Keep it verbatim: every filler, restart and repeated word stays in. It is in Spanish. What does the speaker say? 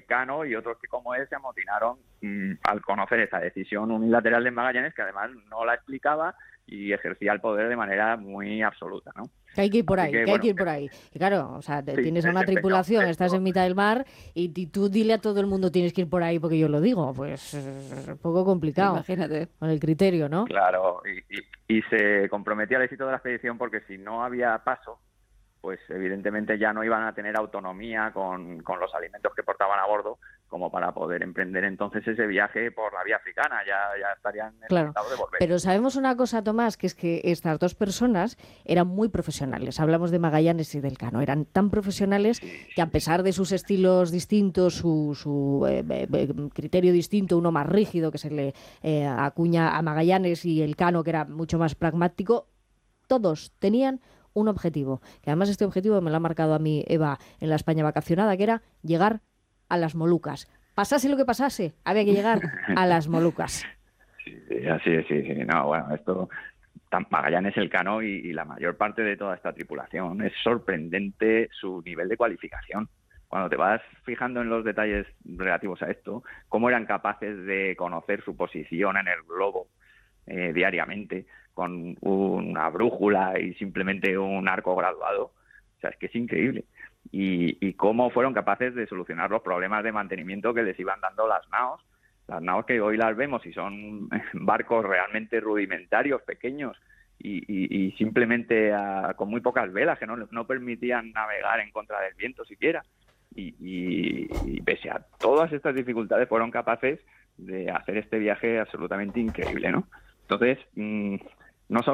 Elcano y otros que como él se amotinaron mmm, al conocer esa decisión unilateral de Magallanes, que además no la explicaba y ejercía el poder de manera muy absoluta, ¿no? Que hay que ir por ahí, que, que bueno, hay que ir por ahí. Y claro, o sea, te, sí, tienes a una tripulación, esto, estás en mitad del mar y, y tú dile a todo el mundo tienes que ir por ahí porque yo lo digo. Pues es un poco complicado. Imagínate. Con el criterio, ¿no? Claro, y, y, y se comprometía al éxito de la expedición porque si no había paso, pues evidentemente ya no iban a tener autonomía con, con los alimentos que portaban a bordo como para poder emprender entonces ese viaje por la vía africana, ya, ya estarían claro. necesitados de volver. Pero sabemos una cosa, Tomás, que es que estas dos personas eran muy profesionales. Hablamos de Magallanes y del Elcano. Eran tan profesionales Sí, que a pesar de sus estilos distintos, su, su eh, eh, criterio distinto, uno más rígido que se le eh, acuña a Magallanes y Elcano que era mucho más pragmático, todos tenían un objetivo, que además este objetivo me lo ha marcado a mí Eva en la España vacacionada, que era llegar a las Molucas. Pasase lo que pasase, había que llegar a las Molucas. Sí, sí, así es, sí, sí. No, bueno, esto, Magallanes, Elcano y, y la mayor parte de toda esta tripulación, es sorprendente su nivel de cualificación. Cuando te vas fijando en los detalles relativos a esto, cómo eran capaces de conocer su posición en el globo eh, diariamente, con una brújula y simplemente un arco graduado. O sea, es que es increíble. Y, y cómo fueron capaces de solucionar los problemas de mantenimiento que les iban dando las naos. Las naos que hoy las vemos y son barcos realmente rudimentarios, pequeños, y, y, y simplemente a, con muy pocas velas que no, no permitían navegar en contra del viento siquiera. Y, y, y pese a todas estas dificultades fueron capaces de hacer este viaje absolutamente increíble, ¿no? Entonces, mmm,